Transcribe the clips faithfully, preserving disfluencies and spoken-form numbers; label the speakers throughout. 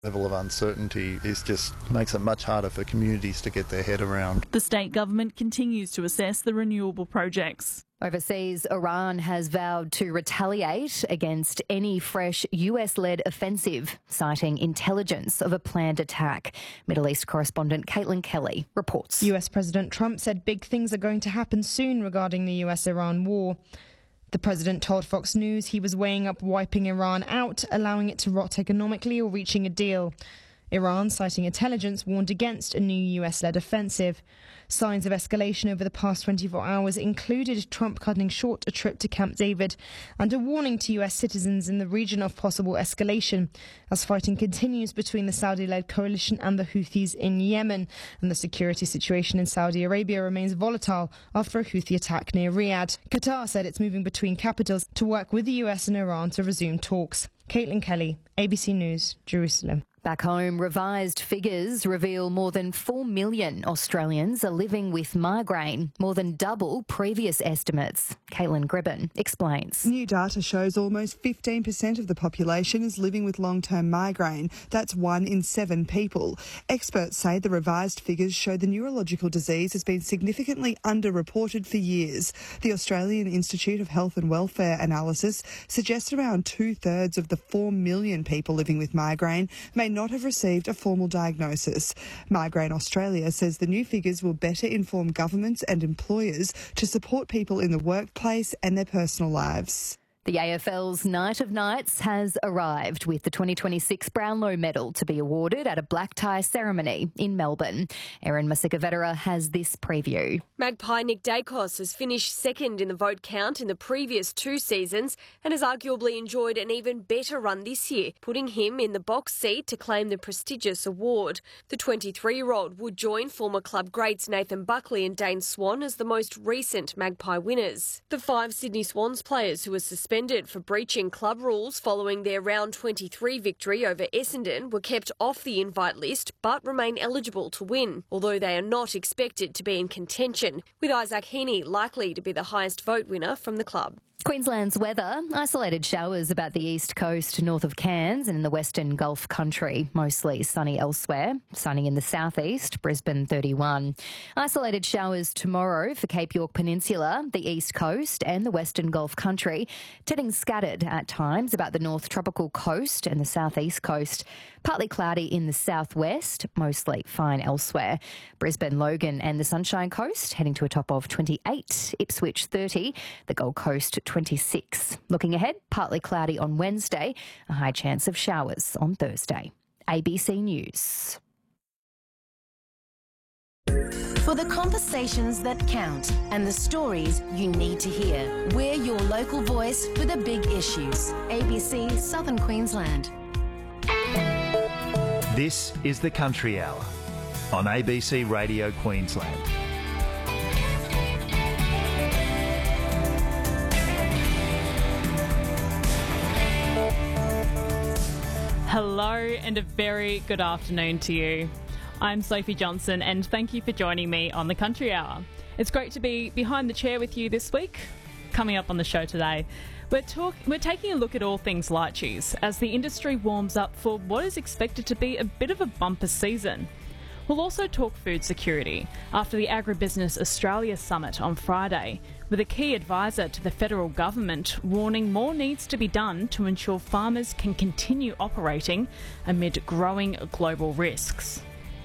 Speaker 1: Level of uncertainty is just makes it much harder for communities to get their head around.
Speaker 2: The state government continues to assess the renewable projects.
Speaker 3: Overseas, Iran has vowed to retaliate against any fresh U S-led offensive, citing intelligence of a planned attack. Middle East correspondent Caitlin Kelly reports.
Speaker 4: U S President Trump said big things are going to happen soon regarding the U S Iran war. The president told Fox News he was weighing up wiping Iran out, allowing it to rot economically or reaching a deal. Iran, citing intelligence, warned against a new U S-led offensive. Signs of escalation over the past twenty-four hours included Trump cutting short a trip to Camp David and a warning to U S citizens in the region of possible escalation as fighting continues between the Saudi-led coalition and the Houthis in Yemen, and the security situation in Saudi Arabia remains volatile after a Houthi attack near Riyadh. Qatar said it's moving between capitals to work with the U S and Iran to resume talks. Caitlin Kelly, A B C News, Jerusalem.
Speaker 3: Back home, revised figures reveal more than four million Australians are living with migraine, more than double previous estimates. Caitlin Gribben explains.
Speaker 5: New data shows almost fifteen percent of the population is living with long-term migraine. That's one in seven people. Experts say the revised figures show the neurological disease has been significantly underreported for years. The Australian Institute of Health and Welfare analysis suggests around two-thirds of the four million people living with migraine may not have received a formal diagnosis. Migraine Australia says the new figures will better inform governments and employers to support people in the workplace and their personal lives.
Speaker 3: The A F L's Night of Nights has arrived, with the twenty twenty-six Brownlow Medal to be awarded at a black tie ceremony in Melbourne. Erin Masika-Vetera has this preview.
Speaker 6: Magpie Nick Dacos has finished second in the vote count in the previous two seasons and has arguably enjoyed an even better run this year, putting him in the box seat to claim the prestigious award. The twenty-three-year-old would join former club greats Nathan Buckley and Dane Swan as the most recent Magpie winners. The five Sydney Swans players who were suspended for breaching club rules following their round twenty-three victory over Essendon were kept off the invite list but remain eligible to win, although they are not expected to be in contention, with Isaac Heaney likely to be the highest vote winner from the club.
Speaker 3: Queensland's weather, isolated showers about the east coast north of Cairns and in the western Gulf country, mostly sunny elsewhere. Sunny in the southeast, Brisbane thirty-one. Isolated showers tomorrow for Cape York Peninsula, the east coast and the western Gulf country, turning scattered at times about the north tropical coast and the southeast coast. Partly cloudy in the southwest, mostly fine elsewhere. Brisbane, Logan and the Sunshine Coast heading to a top of twenty-eight, Ipswich thirty, the Gold Coast twenty-six. Looking ahead, partly cloudy on Wednesday, a high chance of showers on Thursday. A B C News.
Speaker 7: For the conversations that count and the stories you need to hear, we're your local voice for the big issues. A B C Southern Queensland.
Speaker 8: This is the Country Hour on A B C Radio Queensland.
Speaker 2: Hello and a very good afternoon to you. I'm Sophie Johnson and thank you for joining me on the Country Hour. It's great to be behind the chair with you this week. Coming up on the show today, we're, talk- we're taking a look at all things lychees as the industry warms up for what is expected to be a bit of a bumper season. We'll also talk food security after the Agribusiness Australia Summit on Friday, with a key advisor to the federal government warning more needs to be done to ensure farmers can continue operating amid growing global risks.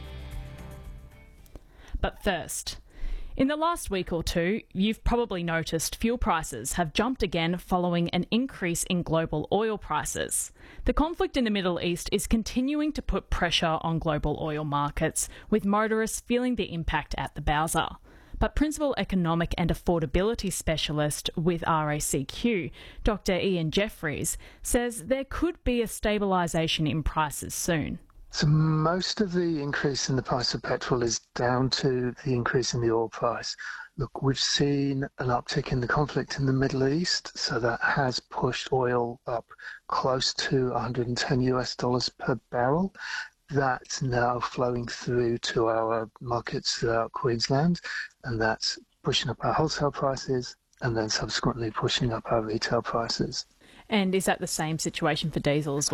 Speaker 2: But first, in the last week or two, you've probably noticed fuel prices have jumped again following an increase in global oil prices. The conflict in the Middle East is continuing to put pressure on global oil markets, with motorists feeling the impact at the bowser. But Principal Economic and Affordability Specialist with R A C Q, Doctor Ian Jeffries, says there could be a stabilisation in prices soon.
Speaker 9: So most of the increase in the price of petrol is down to the increase in the oil price. Look, we've seen an uptick in the conflict in the Middle East, so that has pushed oil up close to one hundred ten US dollars per barrel. That's now flowing through to our markets throughout Queensland, and that's pushing up our wholesale prices and then subsequently pushing up our retail prices.
Speaker 2: And is that the same situation for diesel as well?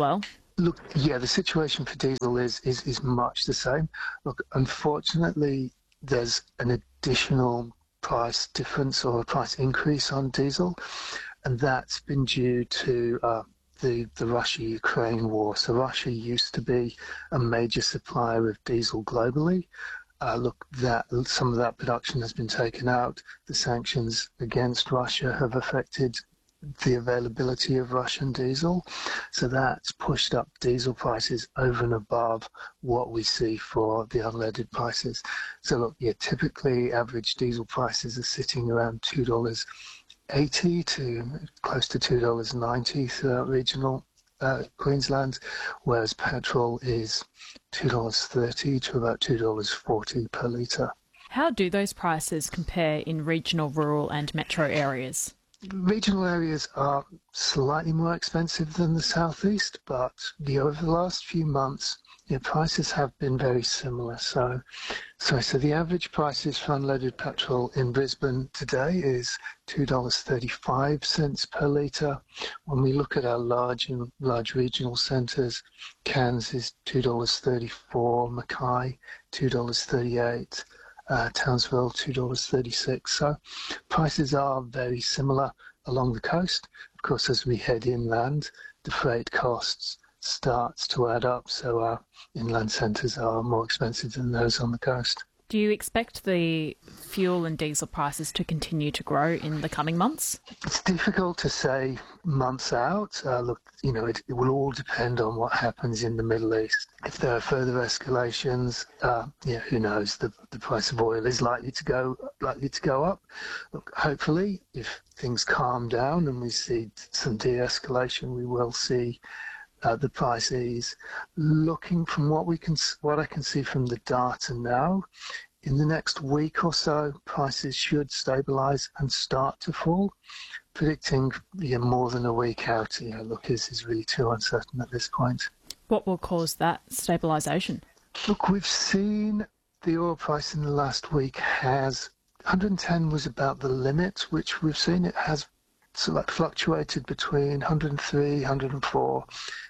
Speaker 9: Look, yeah, the situation for diesel is, is, is much the same. Look, unfortunately, there's an additional price difference or a price increase on diesel, and that's been due to uh, the, the Russia-Ukraine war. So Russia used to be a major supplier of diesel globally. Uh, look, that some of that production has been taken out. The sanctions against Russia have affected the availability of Russian diesel. So that's pushed up diesel prices over and above what we see for the unleaded prices. So look, yeah, typically average diesel prices are sitting around two dollars eighty to close to two dollars ninety throughout regional uh, Queensland, whereas petrol is two dollars thirty to about two dollars forty per litre.
Speaker 2: How do those prices compare in regional, rural and metro areas?
Speaker 9: Regional areas are slightly more expensive than the southeast, but the, over the last few months, yeah, prices have been very similar. So, so, so the average prices for unleaded petrol in Brisbane today is two dollars thirty-five per litre. When we look at our large and large regional centres, Cairns is two dollars thirty-four, Mackay two dollars thirty-eight. Uh, Townsville, two dollars thirty-six. So prices are very similar along the coast. Of course, as we head inland, the freight costs starts to add up. So our inland centres are more expensive than those on the coast.
Speaker 2: Do you expect the fuel and diesel prices to continue to grow in the coming months?
Speaker 9: It's difficult to say months out. Uh, look, you know, it, it will all depend on what happens in the Middle East. If there are further escalations, uh, yeah, who knows? The the price of oil is likely to go likely to go up. Look, hopefully, if things calm down and we see some de-escalation, we will see Uh, the price ease. Looking from what we can, what I can see from the data now, in the next week or so, prices should stabilise and start to fall. Predicting yeah, more than a week out, you know, look, is, is really too uncertain at this point.
Speaker 2: What will cause that stabilisation?
Speaker 9: Look, we've seen the oil price in the last week has one hundred ten was about the limit, which we've seen it has sort of fluctuated between one hundred three, one hundred four.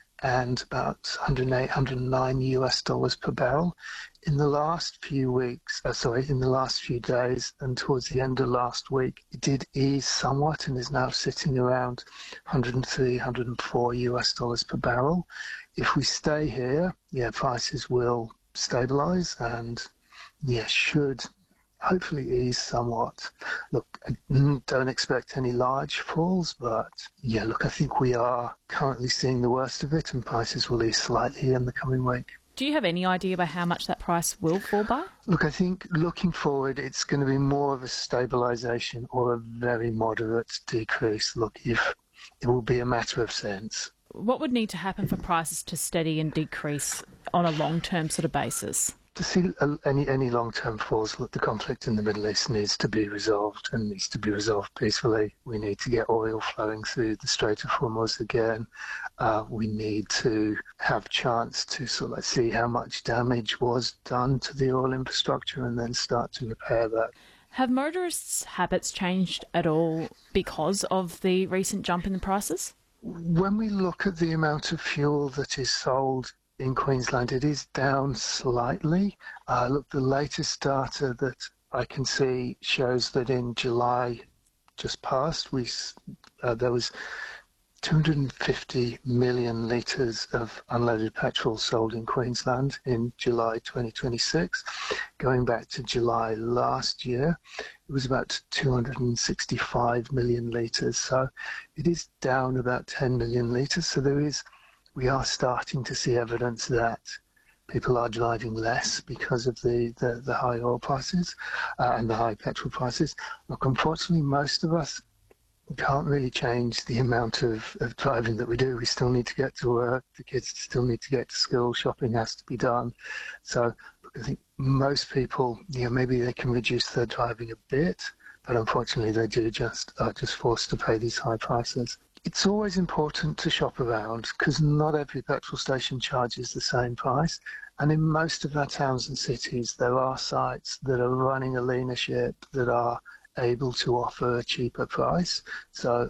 Speaker 9: And about one hundred eight, one hundred nine U S dollars per barrel. In the last few weeks, uh, sorry, in the last few days and towards the end of last week, it did ease somewhat and is now sitting around one hundred three, one hundred four U S dollars per barrel. If we stay here, yeah, prices will stabilise and, yeah, should hopefully ease somewhat. Look, I don't expect any large falls, but yeah, look, I think we are currently seeing the worst of it and prices will ease slightly in the coming week.
Speaker 2: Do you have any idea about how much that price will fall by?
Speaker 9: Look, I think looking forward, it's going to be more of a stabilisation or a very moderate decrease. Look, if it will be a matter of cents.
Speaker 2: What would need to happen for prices to steady and decrease on a long-term sort of basis?
Speaker 9: To see any any long-term falls, look, the conflict in the Middle East needs to be resolved and needs to be resolved peacefully. We need to get oil flowing through the Strait of Hormuz again. Uh, we need to have chance to sort of like see how much damage was done to the oil infrastructure and then start to repair that.
Speaker 2: Have motorists' habits changed at all because of the recent jump in the prices?
Speaker 9: When we look at the amount of fuel that is sold in Queensland, it is down slightly. Uh, look, the latest data that I can see shows that in July just past, we uh, there was two hundred fifty million litres of unleaded petrol sold in Queensland in July twenty twenty-six. Going back to July last year, it was about two hundred sixty-five million litres. So it is down about ten million litres. So there is we are starting to see evidence that people are driving less because of the, the, the high oil prices uh, and the high petrol prices. Look, unfortunately, most of us can't really change the amount of, of driving that we do. We still need to get to work. The kids still need to get to school. Shopping has to be done. So look, I think most people, you know, maybe they can reduce their driving a bit, but unfortunately they do just are just forced to pay these high prices. It's always important to shop around because not every petrol station charges the same price. And in most of our towns and cities, there are sites that are running a leaner ship that are able to offer a cheaper price. So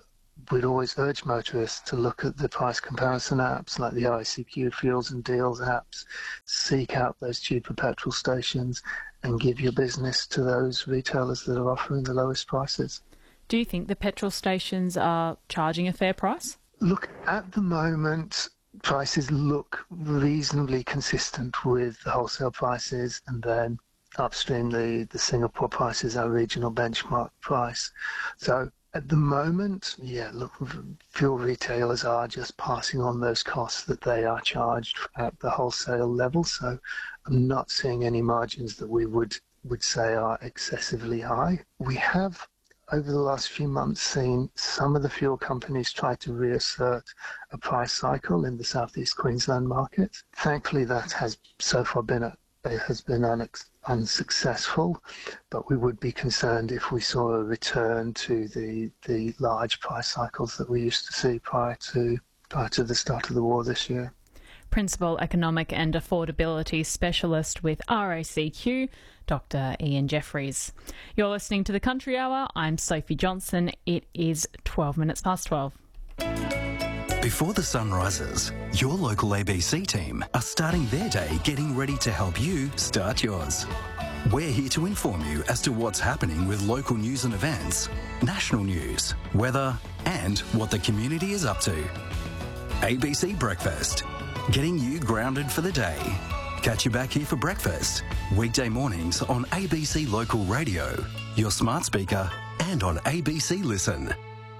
Speaker 9: we'd always urge motorists to look at the price comparison apps like the I C Q Fuels and Deals apps, seek out those cheaper petrol stations and give your business to those retailers that are offering the lowest prices.
Speaker 2: Do you think the petrol stations are charging a fair price?
Speaker 9: Look, at the moment, prices look reasonably consistent with the wholesale prices, and then upstream the, the Singapore price is our regional benchmark price. So at the moment, yeah, look, fuel retailers are just passing on those costs that they are charged at the wholesale level. So I'm not seeing any margins that we would, would say are excessively high. We have, over the last few months, seen some of the fuel companies try to reassert a price cycle in the southeast Queensland market. Thankfully, that has so far been a, it has been unex- unsuccessful, but we would be concerned if we saw a return to the the large price cycles that we used to see prior to prior to the start of the war this year.
Speaker 2: Principal Economic and Affordability Specialist with R A C Q, Doctor Ian Jeffries. You're listening to The Country Hour. I'm Sophie Johnson. It is twelve minutes past twelve.
Speaker 10: Before the sun rises, your local A B C team are starting their day getting ready to help you start yours. We're here to inform you as to what's happening with local news and events, national news, weather, and what the community is up to. A B C Breakfast, getting you grounded for the day. Catch you back here for breakfast, weekday mornings on A B C Local Radio, your smart speaker, and on A B C Listen.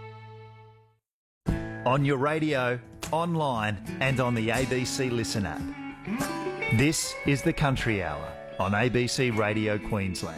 Speaker 8: On your radio, online and on the A B C Listen app. This is the Country Hour on A B C Radio Queensland.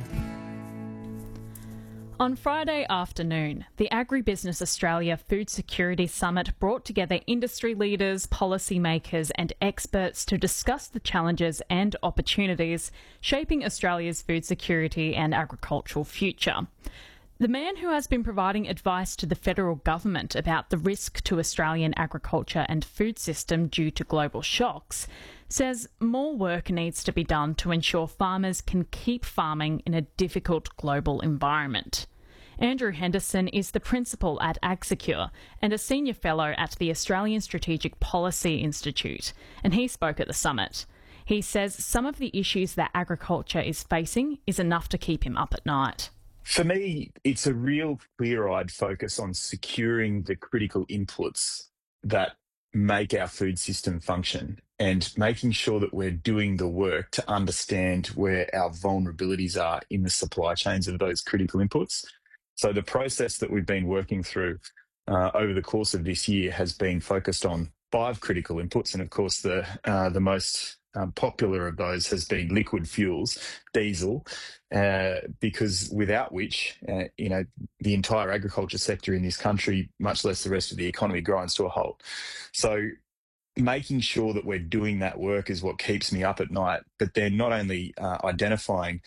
Speaker 2: On Friday afternoon, the Agribusiness Australia Food Security Summit brought together industry leaders, policymakers and experts to discuss the challenges and opportunities shaping Australia's food security and agricultural future. The man who has been providing advice to the federal government about the risk to Australian agriculture and food system due to global shocks says more work needs to be done to ensure farmers can keep farming in a difficult global environment. Andrew Henderson is the principal at AgSecure and a senior fellow at the Australian Strategic Policy Institute, and he spoke at the summit. He says some of the issues that agriculture is facing is enough to keep him up at night.
Speaker 11: For me, it's a real clear-eyed focus on securing the critical inputs that make our food system function and making sure that we're doing the work to understand where our vulnerabilities are in the supply chains of those critical inputs. So the process that we've been working through uh, over the course of this year has been focused on five critical inputs, and of course the uh, the most Um, popular of those has been liquid fuels, diesel, uh, because without which, uh, you know, the entire agriculture sector in this country, much less the rest of the economy, grinds to a halt. So making sure that we're doing that work is what keeps me up at night, but then not only uh, identifying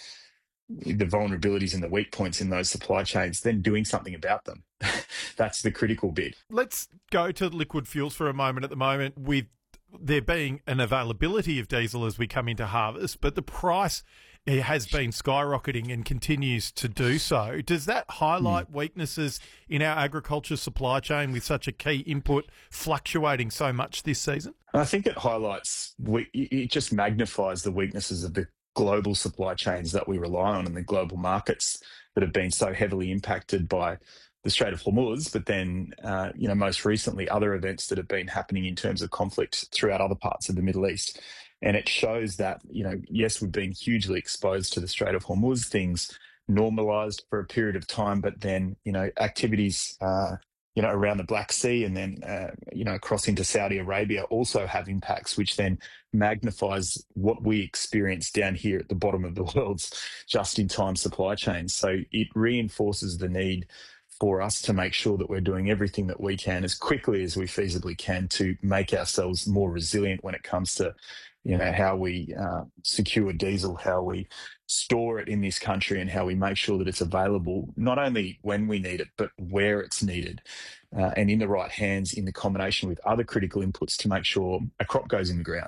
Speaker 11: the vulnerabilities and the weak points in those supply chains, then doing something about them. That's the critical bit.
Speaker 12: Let's go to liquid fuels for a moment at the moment, with there being an availability of diesel as we come into harvest, but the price it has been skyrocketing and continues to do so. Does that highlight mm. weaknesses in our agriculture supply chain with such a key input fluctuating so much this season?
Speaker 11: I think it highlights, it just magnifies the weaknesses of the global supply chains that we rely on and the global markets that have been so heavily impacted by the Strait of Hormuz, but then, uh, you know, most recently other events that have been happening in terms of conflict throughout other parts of the Middle East. And it shows that, you know, yes, we've been hugely exposed to the Strait of Hormuz, things normalised for a period of time, but then, you know, activities, uh, you know, around the Black Sea and then, uh, you know, across into Saudi Arabia also have impacts, which then magnifies what we experience down here at the bottom of the world's just-in-time supply chain. So it reinforces the need for us to make sure that we're doing everything that we can as quickly as we feasibly can to make ourselves more resilient when it comes to, you know, how we uh, secure diesel, how we store it in this country and how we make sure that it's available, not only when we need it, but where it's needed uh, and in the right hands in the combination with other critical inputs to make sure a crop goes in the ground.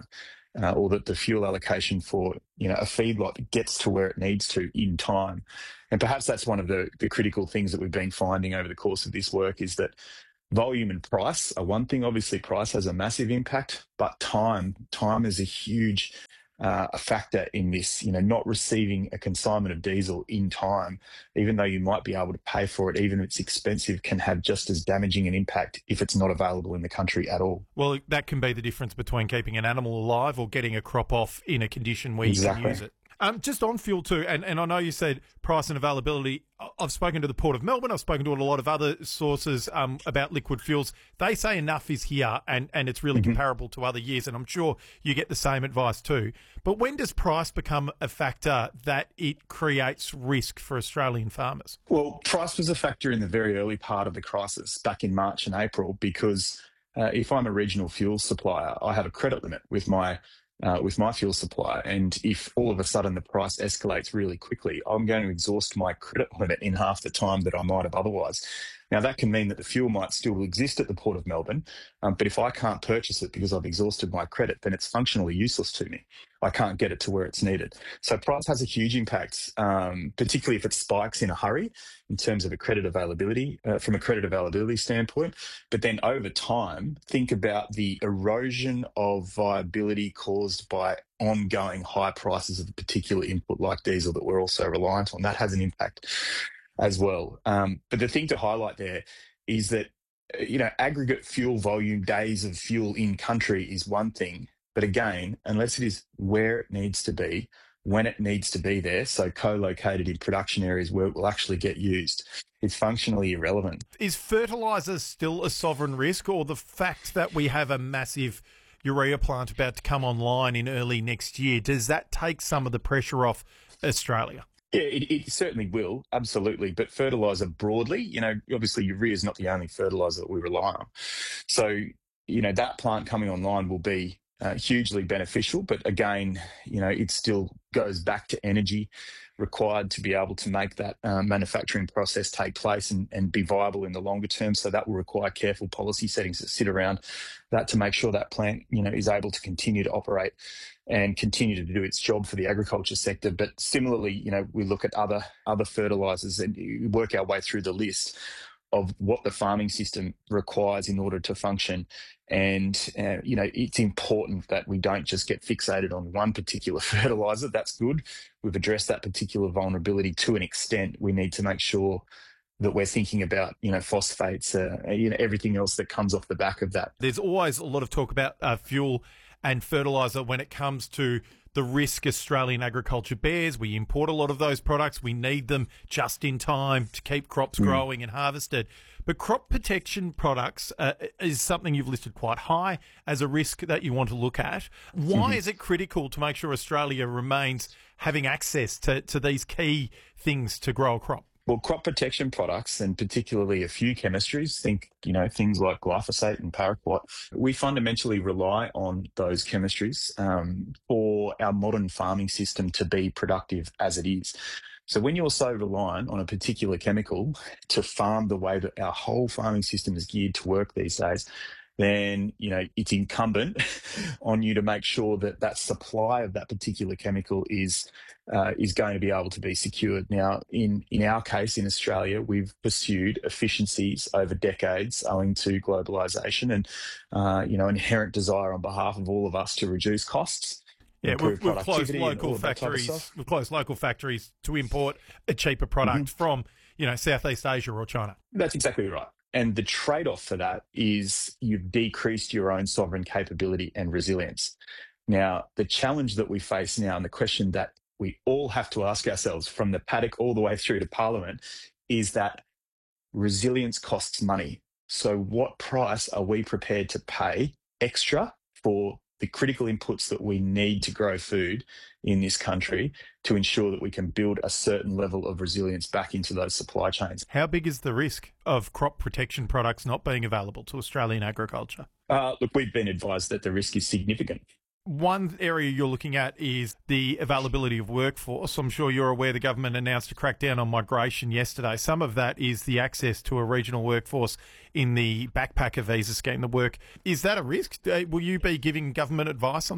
Speaker 11: uh, or that the fuel allocation for, you know, a feedlot gets to where it needs to in time. And perhaps that's one of the, the critical things that we've been finding over the course of this work is that volume and price are one thing. Obviously, price has a massive impact, but time, time is a huge uh, a factor in this. You know, not receiving a consignment of diesel in time, even though you might be able to pay for it, even if it's expensive, can have just as damaging an impact if it's not available in the country at all.
Speaker 12: Well, that can be the difference between keeping an animal alive or getting a crop off in a condition where
Speaker 11: Exactly.
Speaker 12: you can use it. Um, just on fuel too, and, and I know you said price and availability. I've spoken to the Port of Melbourne. I've spoken to a lot of other sources um, about liquid fuels. They say enough is here, and, and it's really mm-hmm. comparable to other years, and I'm sure you get the same advice too. But when does price become a factor that it creates risk for Australian farmers?
Speaker 11: Well, price was a factor in the very early part of the crisis back in March and April because uh, if I'm a regional fuel supplier, I have a credit limit with my Uh, with my fuel supplier. And if all of a sudden the price escalates really quickly, I'm going to exhaust my credit limit in half the time that I might have otherwise. Now, that can mean that the fuel might still exist at the Port of Melbourne, um, but if I can't purchase it because I've exhausted my credit, then it's functionally useless to me. I can't get it to where it's needed. So price has a huge impact, um, particularly if it spikes in a hurry in terms of a credit availability, uh, from a credit availability standpoint. But then over time, think about the erosion of viability caused by ongoing high prices of a particular input like diesel that we're also reliant on. That has an impact as well. Um, but the thing to highlight there is that, you know, aggregate fuel volume, days of fuel in country is one thing. But again, unless it is where it needs to be, when it needs to be there, so co-located in production areas where it will actually get used, it's functionally irrelevant.
Speaker 12: Is fertiliser still a sovereign risk, or the fact that we have a massive urea plant about to come online in early next year, does that take some of the pressure off Australia?
Speaker 11: Yeah, it, it certainly will, absolutely. But fertiliser broadly, you know, obviously urea is not the only fertiliser that we rely on. So, you know, that plant coming online will be Uh, hugely beneficial, but again, you know, it still goes back to energy required to be able to make that uh, manufacturing process take place and, and be viable in the longer term. So that will require careful policy settings that sit around that to make sure that plant, you know, is able to continue to operate and continue to do its job for the agriculture sector. But similarly, you know, we look at other other fertilisers and we work our way through the list of what the farming system requires in order to function. And, uh, you know, it's important that we don't just get fixated on one particular fertiliser. That's good. We've addressed that particular vulnerability to an extent. We need to make sure that we're thinking about, you know, phosphates, uh, you know, everything else that comes off the back of that.
Speaker 12: There's always a lot of talk about uh, fuel and fertiliser when it comes to the risk Australian agriculture bears. We import a lot of those products. We need them just in time to keep crops mm. growing and harvested. But crop protection products uh, is something you've listed quite high as a risk that you want to look at. Why mm-hmm. is it critical to make sure Australia remains having access to, to these key things to grow a crop?
Speaker 11: Well, crop protection products, and particularly a few chemistries, think, you know, things like glyphosate and paraquat, we fundamentally rely on those chemistries um, for our modern farming system to be productive as it is. So when you're so reliant on a particular chemical to farm the way that our whole farming system is geared to work these days, then, you know, it's incumbent on you to make sure that that supply of that particular chemical is uh, is going to be able to be secured. Now, in, in our case, in Australia, we've pursued efficiencies over decades owing to globalisation and, uh, you know, inherent desire on behalf of all of us to reduce costs.
Speaker 12: Yeah, we've, we've closed local factories. We've closed local factories to import a cheaper product mm-hmm. from, you know, Southeast Asia or China.
Speaker 11: That's exactly right. And the trade-off for that is you've decreased your own sovereign capability and resilience. Now, the challenge that we face now, and the question that we all have to ask ourselves from the paddock all the way through to Parliament, is that resilience costs money. So what price are we prepared to pay extra for the critical inputs that we need to grow food in this country to ensure that we can build a certain level of resilience back into those supply chains?
Speaker 12: How big is the risk of crop protection products not being available to Australian agriculture?
Speaker 11: Uh, look, we've been advised that the risk is significant.
Speaker 12: One area you're looking at is the availability of workforce. I'm sure you're aware the government announced a crackdown on migration yesterday. Some of that is the access to a regional workforce in the backpacker visa scheme, the work. Is that a risk? Will you be giving government advice on that?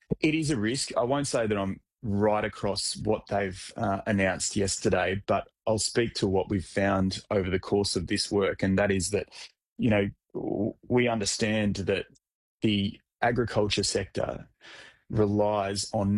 Speaker 11: It is a risk. I won't say that I'm right across what they've uh, announced yesterday, but I'll speak to what we've found over the course of this work, and that is that, you know, w- we understand that the agriculture sector relies on